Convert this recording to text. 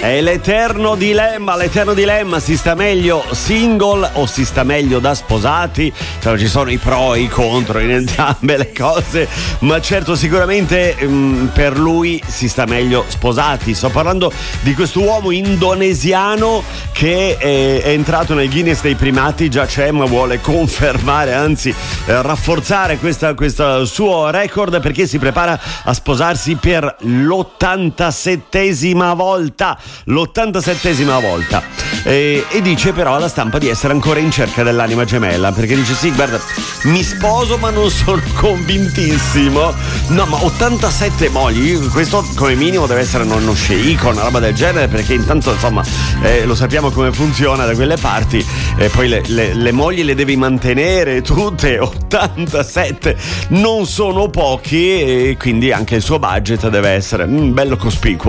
È l'eterno dilemma, si sta meglio single o si sta meglio da sposati? Cioè, ci sono i pro e i contro in entrambe le cose, ma certo sicuramente per lui si sta meglio sposati. Sto parlando di questo uomo indonesiano che è entrato nel Guinness dei primati, già c'è, ma vuole confermare, anzi rafforzare questo suo record, perché si prepara a sposarsi per l'87esima volta. E dice però alla stampa di essere ancora in cerca dell'anima gemella, perché dice sì, guarda, mi sposo ma non sono convintissimo. No, ma 87 mogli, questo come minimo deve essere uno sceicco, una roba del genere, perché intanto insomma lo sappiamo come funziona da quelle parti, e poi le mogli le devi mantenere tutte. 87 non sono pochi, e quindi anche il suo budget deve essere bello cospicuo.